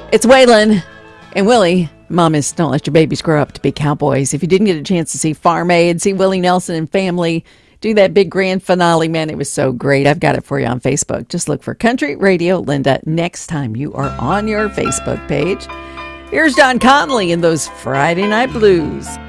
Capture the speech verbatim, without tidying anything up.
It's Waylon and Willie. Mamas, don't let your babies grow up to be cowboys. If you didn't get a chance to see Farm Aid, see Willie Nelson and family do that big grand finale, man, it was so great. I've got it for you on Facebook. Just look for Country Radio Linda next time you are on your Facebook page. Here's Don Conley and those Friday Night Blues.